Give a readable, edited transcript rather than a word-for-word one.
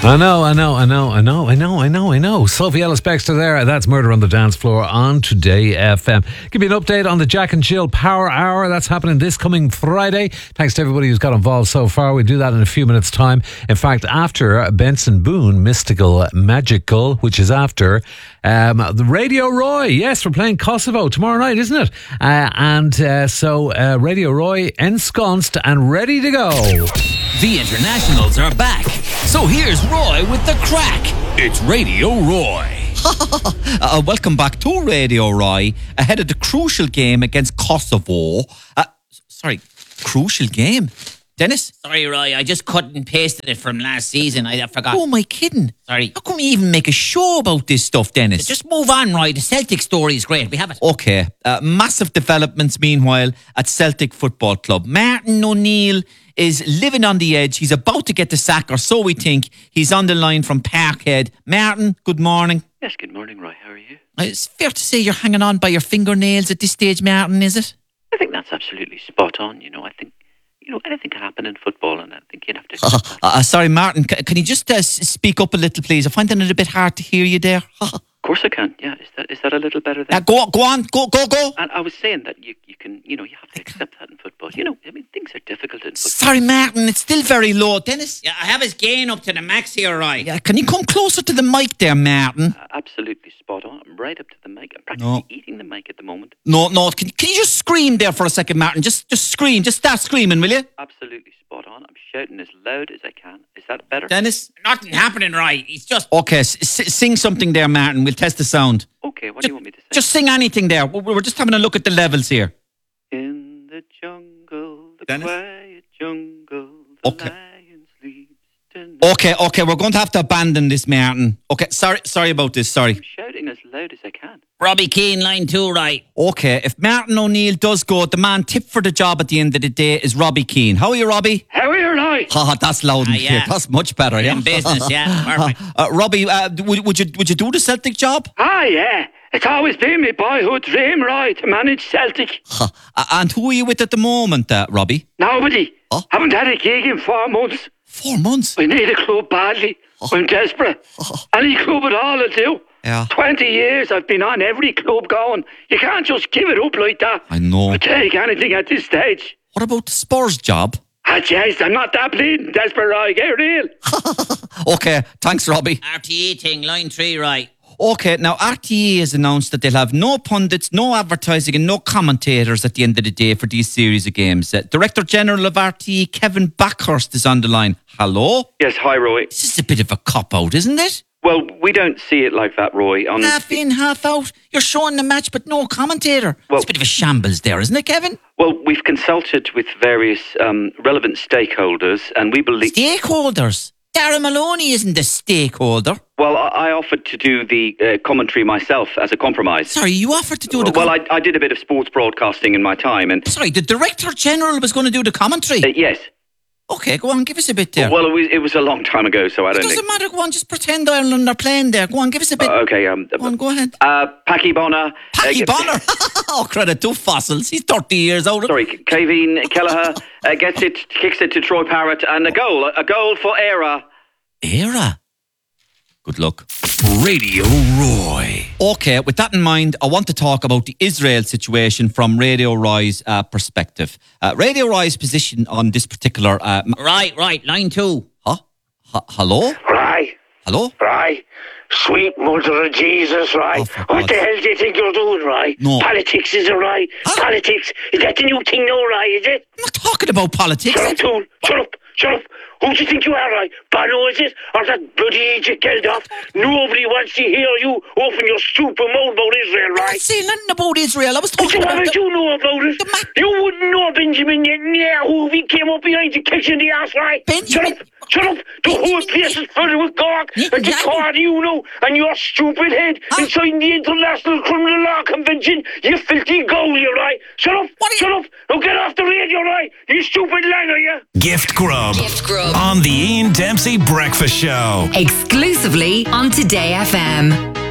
I know. Sophie Ellis Bextor there. That's Murder on the Dance Floor on Today FM. Give you an update on the Jack and Jill Power Hour. That's happening this coming Friday. Thanks to everybody who's got involved so far. We'll do that in a few minutes' time. In fact, after Benson Boone, Mystical Magical, which is after the Radio Roy. Yes, we're playing Kosovo tomorrow night, isn't it? So Radio Roy ensconced and ready to go. The internationals are back. So here's Roy with the crack. It's Radio Roy. Welcome back to Radio Roy. Ahead of the crucial game against Kosovo. Crucial game? Dennis? Sorry, Roy, I just cut and pasted it from last season. I forgot. Oh, my kidding. Sorry. How come we even make a show about this stuff, Dennis? Just move on, Roy. The Celtic story is great. We have it. Okay. Massive developments, meanwhile, at Celtic Football Club. Martin O'Neill is living on the edge. He's about to get the sack, or so we think. He's on the line from Parkhead. Martin, good morning. Yes, good morning, Roy. How are you? It's fair to say you're hanging on by your fingernails at this stage, Martin, is it? I think that's absolutely spot on. I think, anything can happen in football, and I think you'd have to... Sorry, Martin, can you just speak up a little, please? I find it a bit hard to hear you there. Of course I can, yeah. Is that a little better then? Go on, go. And I was saying that you can, you have to accept that in football. Things are difficult in football. Sorry, Martin, it's still very low. Dennis? Yeah, I have his gain up to the max here, Roy. Yeah, can you come closer to the mic there, Martin? Absolutely spot on. I'm right up to the mic. I'm practically eating the mic at the moment. No. Can you just scream there for a second, Martin? Just scream. Just start screaming, will you? Absolutely spot on. I'm shouting as loud as I can. Is that better? Dennis? Nothing happening, Roy. He's just... Okay, sing something there, Martin. We'll test the sound. Okay, what do you want me to say? Just sing anything there. We're just having a look at the levels here. In the jungle, the Dennis? quiet jungle, the lion sleeps tonight. Okay, we're going to have to abandon this, Martin. Okay, sorry about this, sorry. I'm shouting as loud as I can. Robbie Keane, line 2, Roy. Okay, if Martin O'Neill does go, the man tipped for the job at the end of the day is Robbie Keane. How are you, Robbie? How are you, Roy? That's loud and clear. That's much better, yeah? In business, yeah. Perfect. Robbie, would you do the Celtic job? Yeah. It's always been my boyhood dream, Roy, to manage Celtic. And who are you with at the moment, Robbie? Nobody. Haven't had a gig in 4 months. 4 months? I need a club badly. I'm desperate. Any club at all will do. Yeah. 20 years I've been on every club going. You can't just give it up like that. I know. Or take anything at this stage. What about the Spurs job? Jeez, I'm not that bleeding desperate, Roy. Get real. Okay, thanks, Robbie. RTE thing, line 3, Roy. Okay, now RTE has announced that they'll have no pundits, no advertising and no commentators at the end of the day for these series of games. Director General of RTE, Kevin Backhurst, is on the line. Hello? Yes, hi, Roy. This is a bit of a cop-out, isn't it? Well, we don't see it like that, Roy. Half in, half out. You're showing the match, but no commentator. Well, it's a bit of a shambles there, isn't it, Kevin? Well, we've consulted with various relevant stakeholders, and we believe... Stakeholders? Darren Maloney isn't a stakeholder. Well, I offered to do the commentary myself as a compromise. Sorry, you offered to do the... Well, I did a bit of sports broadcasting in my time, and... Sorry, the Director General was going to do the commentary? Yes. Okay, go on, give us a bit there. Well, it was a long time ago, so I don't think... It doesn't matter, go on, just pretend Ireland are playing there. Go on, give us a bit. Okay, go ahead. Packy Bonner... Packy Bonner? Oh, credit to Fossils. He's 30 years old. Sorry, Kevin Kelleher kicks it to Troy Parrott, and a goal for Era. Era? Good luck. Radio Roy. Okay, with that in mind, I want to talk about the Israel situation from Radio Roy's perspective. Radio Roy's position on this particular... Right, line 2. Hello? Right. Hello? Right. Sweet mother of Jesus, right? What the hell do you think you're doing, right? No. Politics, is it right? Politics. Is that the new thing now, right, is it? I'm not talking about politics. Shut up, Tool. Shut up. Who do you think you are, right? Bono, is it? Or that bloody Egypt Geldof? Nobody wants to hear you open your stupid mouth about Israel, right? I'm not saying nothing about Israel. I was talking about... What you know about it? You wouldn't know Benjamin Netanyahu if he came up behind you kicking the ass, right? Benjamin... Shut up! The whole place is filled with gawk and the card you know and your stupid head inside the International Criminal Law Convention, you filthy goal, you right? Shut up! Shut up! Now get off the radio, right? You stupid langer, you! Gift Grub on the Ian Dempsey Breakfast Show. Exclusively on Today FM.